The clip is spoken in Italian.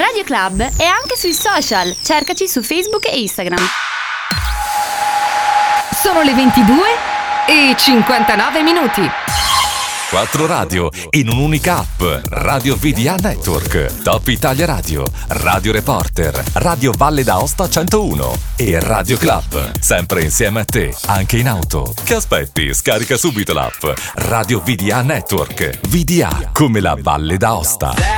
Radio Club è anche sui social. Cercaci su Facebook e Instagram. Sono le 22:59. 4 radio in un'unica app. Radio VDA Network, Top Italia Radio, Radio Reporter, Radio Valle d'Aosta 101 e Radio Club. Sempre insieme a te, anche in auto. Che aspetti? Scarica subito l'app Radio VDA Network. VDA come la Valle d'Aosta.